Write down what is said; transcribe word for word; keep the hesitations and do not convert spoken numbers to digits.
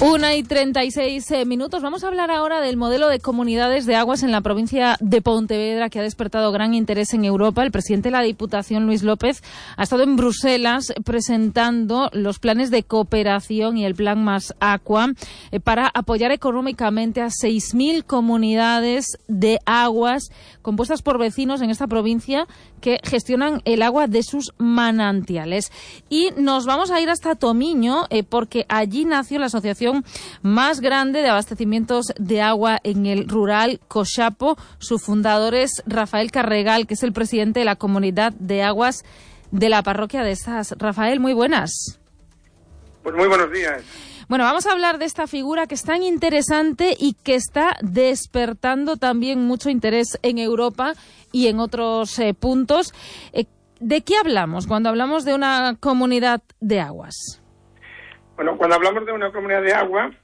Una y treinta y seis eh, minutos. Vamos a hablar ahora del modelo de comunidades de aguas en la provincia de Pontevedra, que ha despertado gran interés en Europa. El presidente de la Diputación, Luis López, ha estado en Bruselas presentando los planes de cooperación y el plan Más Aqua eh, para apoyar económicamente a seis mil comunidades de aguas compuestas por vecinos en esta provincia que gestionan el agua de sus manantiales. Y nos vamos a ir hasta Tomiño eh, porque allí nació la asociación más grande de abastecimientos de agua en el rural, Cochapo. Su fundador es Rafael Carregal, que es el presidente de la comunidad de aguas de la parroquia de Sas. Rafael, muy buenas. Pues muy buenos días. Bueno, vamos a hablar de esta figura que es tan interesante y que está despertando también mucho interés en Europa y en otros eh, puntos. Eh, ¿De qué hablamos cuando hablamos de una comunidad de aguas? Bueno, cuando hablamos de una comunidad de agua,